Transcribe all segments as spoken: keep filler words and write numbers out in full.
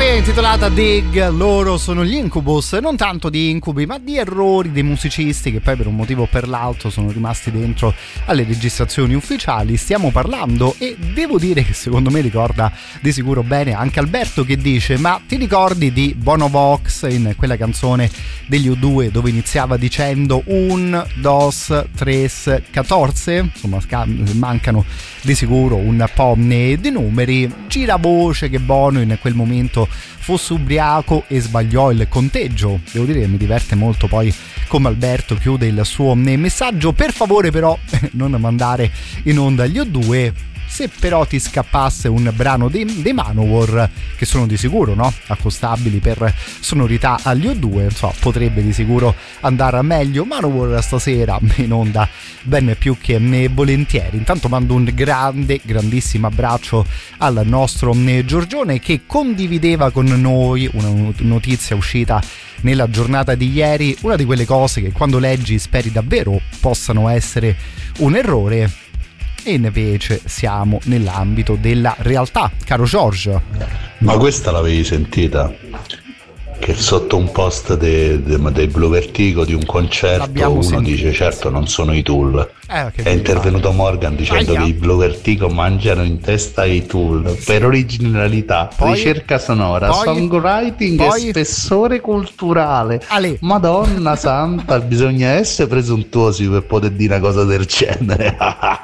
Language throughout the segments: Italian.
qui intitolata Dig. Loro sono gli Incubus, non tanto di incubi ma di errori dei musicisti che poi per un motivo o per l'altro sono rimasti dentro alle registrazioni ufficiali. Stiamo parlando, e devo dire che secondo me ricorda di sicuro bene anche Alberto, che dice: ma ti ricordi di Bono Vox in quella canzone degli U due dove iniziava dicendo un, dos, tres, catorce? Insomma, mancano di sicuro un po' di numeri. Gira voce che Bono in quel momento fosse ubriaco e sbagliò il conteggio. Devo dire che mi diverte molto poi come Alberto chiude il suo messaggio. Per favore però non mandare in onda gli U due. Se però ti scappasse un brano dei, dei Manowar, che sono di sicuro, no, accostabili per sonorità agli U due, insomma, potrebbe di sicuro andare meglio. Manowar stasera in onda ben più che volentieri. Intanto mando un grande, grandissimo abbraccio al nostro Giorgione, che condivideva con noi una notizia uscita nella giornata di ieri, una di quelle cose che quando leggi speri davvero possano essere un errore. E invece siamo nell'ambito della realtà, caro George. Ma questa l'avevi sentita? Che sotto un post dei de, de Blue Vertigo di un concerto L'abbiamo uno sentito. Dice certo non sono i Tool. Eh, è intervenuto fare. Morgan dicendo Aia. Che i Blue Vertigo mangiano in testa i Tool, sì. Per originalità, poi, ricerca sonora, poi, songwriting poi, e spessore culturale. Ale. Madonna santa, bisogna essere presuntuosi per poter dire una cosa del genere.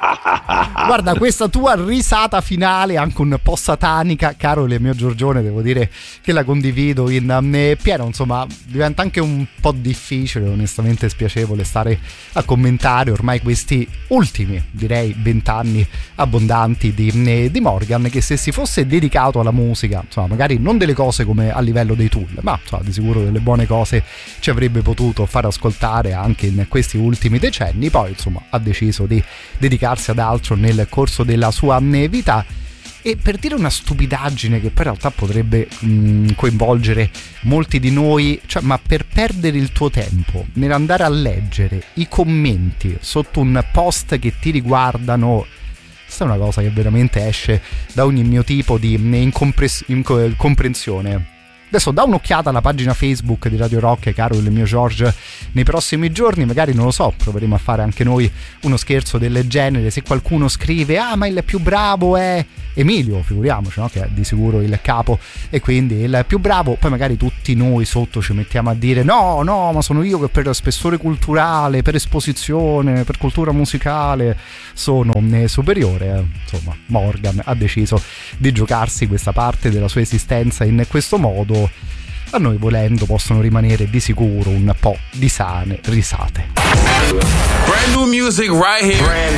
Guarda, questa tua risata finale, anche un po' satanica, caro il mio Giorgione, devo dire che la condivido in um, pieno. Insomma, diventa anche un po' difficile, onestamente spiacevole, stare a commentare ormai questi ultimi, direi, vent'anni abbondanti di, di Morgan, che se si fosse dedicato alla musica, insomma, magari non delle cose come a livello dei Tool, ma insomma, di sicuro delle buone cose ci avrebbe potuto far ascoltare anche in questi ultimi decenni. Poi insomma ha deciso di dedicarsi ad altro nel corso della sua vita. E per dire una stupidaggine che poi in realtà potrebbe mh, coinvolgere molti di noi, cioè, ma per perdere il tuo tempo nell'andare a leggere i commenti sotto un post che ti riguardano, questa è una cosa che veramente esce da ogni mio tipo di incompres- incomprensione. Adesso da un'occhiata alla pagina Facebook di Radio Rock, caro il mio George, nei prossimi giorni magari, non lo so, proveremo a fare anche noi uno scherzo del genere. Se qualcuno scrive ah ma il più bravo è Emilio, figuriamoci, no? Che è di sicuro il capo e quindi il più bravo, poi magari tutti noi sotto ci mettiamo a dire no no ma sono io che per spessore culturale, per esposizione, per cultura musicale sono superiore. Insomma, Morgan ha deciso di giocarsi questa parte della sua esistenza in questo modo. A noi, volendo, possono rimanere di sicuro un po' di sane risate. Brand new music right here. Brand